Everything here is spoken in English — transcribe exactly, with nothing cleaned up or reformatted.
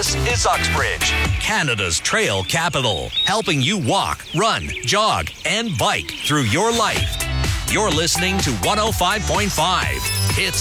This is Uxbridge, Canada's trail capital, helping you walk, run, jog, and bike through your life. You're listening to one oh five point five. It's